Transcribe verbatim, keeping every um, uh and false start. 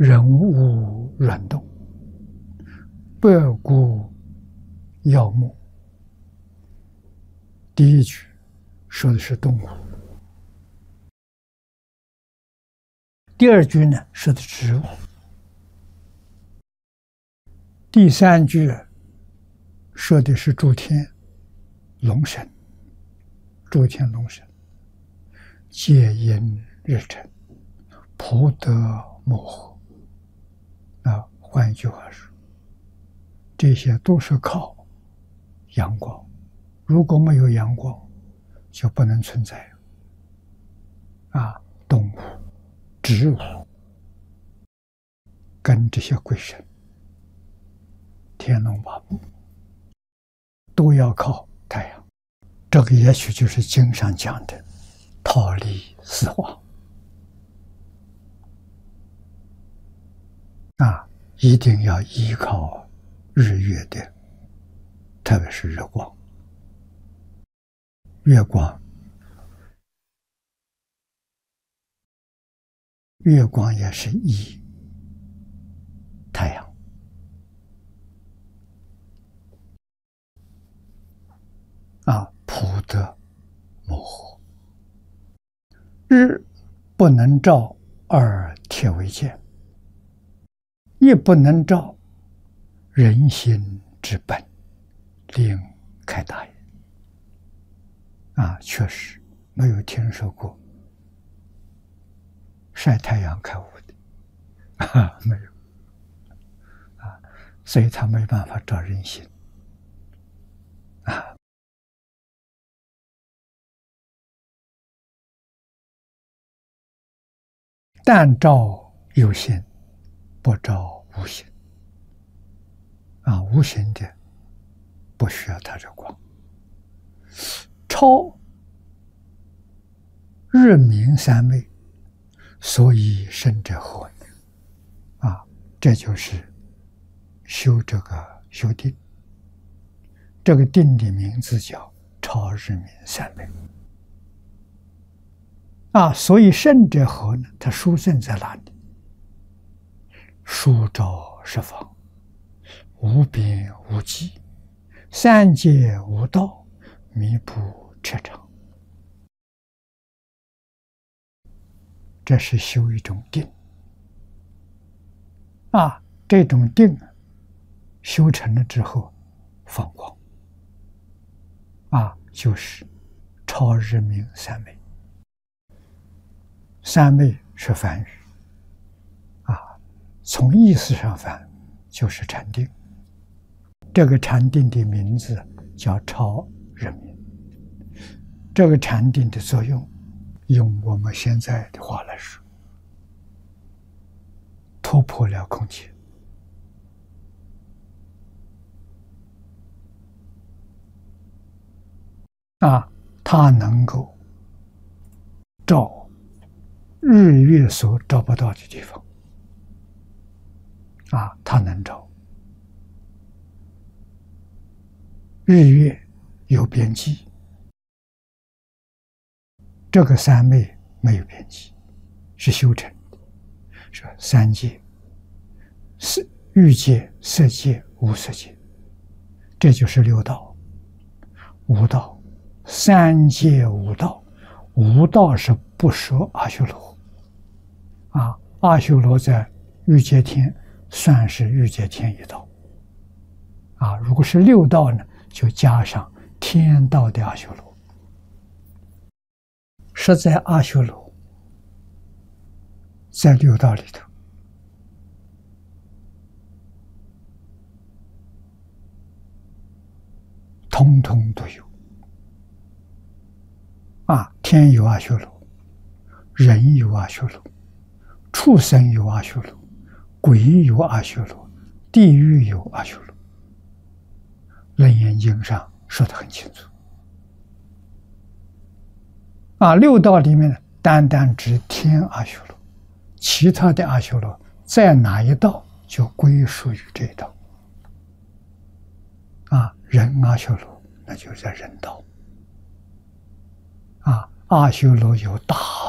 人物软动，百谷药木。第一句说的是动物，第二句呢说的植物，第三句说的是诸天龙神，诸天龙神皆因日辰，普德莫惑。啊，换一句话说，这些都是靠阳光，如果没有阳光，就不能存在了。啊，动物、植物跟这些鬼神、天龙八部都要靠太阳。这个也许就是经上讲的桃李四化。啊，一定要依靠日月的，特别是日光、月光。月光也是依太阳。啊，普德莫惑。日不能照而铁为鉴，亦不能照人心之本，令开大也。啊，确实没有听说过晒太阳开悟的，啊，没有，啊，所以他没办法照人心，啊。但照有形，不照无形。啊，无形的不需要它这光。超日明三昧，所以生者何为？啊，这就是修这个修定。这个定的名字叫超日明三昧。啊，所以圣者何呢？它殊胜在哪里？殊照十方，无边无际，三界无道，弥补彻常。这是修一种定。啊，这种定修成了之后放光。啊，就是超日明三昧。三昧是梵语，啊，从意思上翻就是禅定。这个禅定的名字叫超日明。这个禅定的作用，用我们现在的话来说，突破了空间。啊，它能够照日月所照不到的地方。啊，它能照。日月有边际，这个三昧没有边际，是修成的。是三界，色欲界、色界、无色界，这就是六道。无道，三界无道，无道是不说阿修罗。啊，阿修罗在欲界天算是欲界天一道。啊，如果是六道呢，就加上天道的阿修罗。实在阿修罗在六道里头，通通都有。啊，天有阿修罗，人有阿修罗，畜生有阿修罗，鬼有阿修罗，地狱有阿修罗。楞严经上说得很清楚。啊，六道里面单单指天阿修罗，其他的阿修罗在哪一道就归属于这一道。啊，人阿修罗那就在人道。啊，阿修罗有大